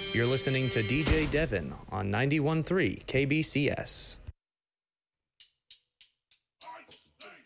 You're listening to DJ Devin on 91.3 KBCS.